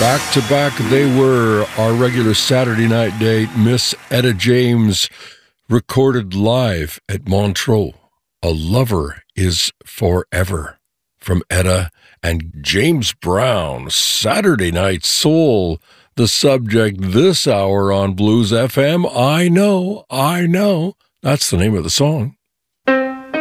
Back to back, they were our regular Saturday night date. Miss Etta James recorded live at Montreux. A Lover is Forever from Etta and James Brown. Saturday Night Soul, the subject this hour on Blues FM. I know. That's the name of the song.